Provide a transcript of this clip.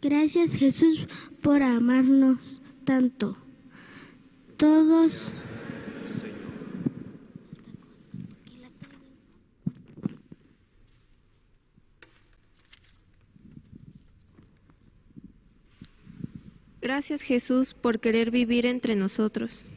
Gracias, Jesús, por amarnos tanto. Todos. Gracias, Jesús, por querer vivir entre nosotros.